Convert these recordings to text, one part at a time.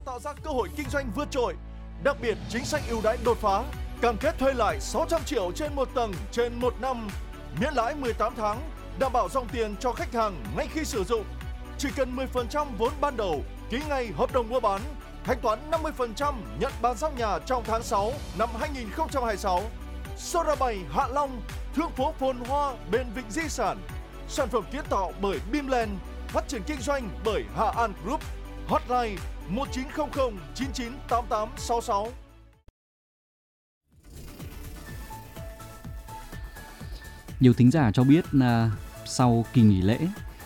tạo ra cơ hội kinh doanh vượt trội. Đặc biệt, chính sách ưu đãi đột phá, cam kết thuê lại 600 triệu trên một tầng trên một năm, miễn lãi 18 tháng, đảm bảo dòng tiền cho khách hàng ngay khi sử dụng. Chỉ cần 10% vốn ban đầu, ký ngay hợp đồng mua bán, thanh toán 50% nhận bàn giao nhà trong tháng 6 năm 2026. Sora7 Hạ Long, thương phố phồn hoa bên Vịnh Di Sản. Sản phẩm kiến tạo bởi Bimland, phát triển kinh doanh bởi Hà An Group. Hotline 1900 998866. Nhiều thính giả cho biết sau kỳ nghỉ lễ,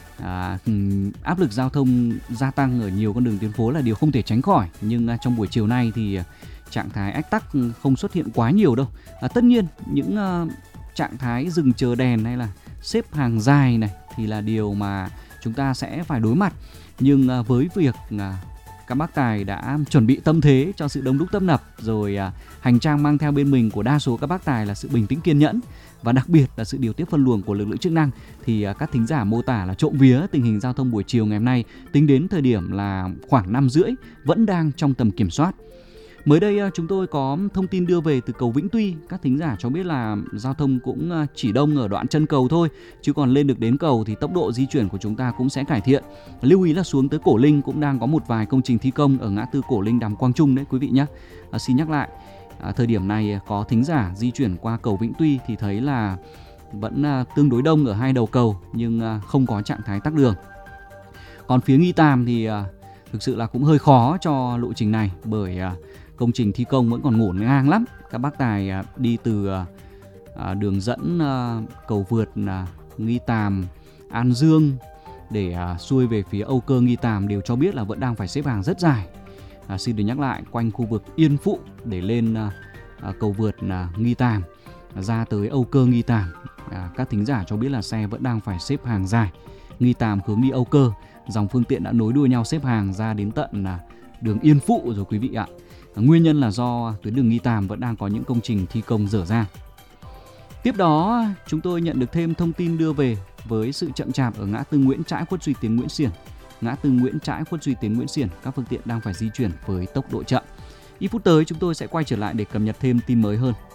áp lực giao thông gia tăng ở nhiều con đường tuyến phố là điều không thể tránh khỏi. Nhưng trong buổi chiều nay thì trạng thái ách tắc không xuất hiện quá nhiều đâu. Tất nhiên những trạng thái dừng chờ đèn hay là xếp hàng dài này thì là điều mà chúng ta sẽ phải đối mặt. Nhưng với việc các bác tài đã chuẩn bị tâm thế cho sự đông đúc tấp nập, rồi hành trang mang theo bên mình của đa số các bác tài là sự bình tĩnh kiên nhẫn và đặc biệt là sự điều tiết phân luồng của lực lượng chức năng, thì các thính giả mô tả là trộm vía tình hình giao thông buổi chiều ngày hôm nay tính đến thời điểm là khoảng 5:30 vẫn đang trong tầm kiểm soát. Mới đây chúng tôi có thông tin đưa về từ cầu Vĩnh Tuy, các thính giả cho biết là giao thông cũng chỉ đông ở đoạn chân cầu thôi, chứ còn lên được đến cầu thì tốc độ di chuyển của chúng ta cũng sẽ cải thiện. Lưu ý là xuống tới Cổ Linh cũng đang có một vài công trình thi công ở ngã tư Cổ Linh Đàm Quang Trung đấy quý vị nhé. Xin nhắc lại, thời điểm này có thính giả di chuyển qua cầu Vĩnh Tuy thì thấy là vẫn tương đối đông ở hai đầu cầu nhưng không có trạng thái tắc đường. Còn phía Nghi Tàm thì thực sự là cũng hơi khó cho lộ trình này bởi công trình thi công vẫn còn ngổn ngang lắm. Các bác tài đi từ đường dẫn cầu vượt Nghi Tàm, An Dương để xuôi về phía Âu Cơ Nghi Tàm đều cho biết là vẫn đang phải xếp hàng rất dài. Xin được nhắc lại, quanh khu vực Yên Phụ để lên cầu vượt Nghi Tàm ra tới Âu Cơ Nghi Tàm, các thính giả cho biết là xe vẫn đang phải xếp hàng dài. Nghi Tàm hướng đi Âu Cơ, dòng phương tiện đã nối đuôi nhau xếp hàng ra đến tận đường Yên Phụ rồi quý vị ạ. Nguyên nhân là do tuyến đường Nghi Tàm vẫn đang có những công trình thi công dở dang. Tiếp đó chúng tôi nhận được thêm thông tin đưa về với sự chậm chạp ở ngã tư Nguyễn Trãi Khuất Duy Tiến Nguyễn Xiển. Ngã tư Nguyễn Trãi Khuất Duy Tiến Nguyễn Xiển, các phương tiện đang phải di chuyển với tốc độ chậm. Ít phút tới chúng tôi sẽ quay trở lại để cập nhật thêm tin mới hơn.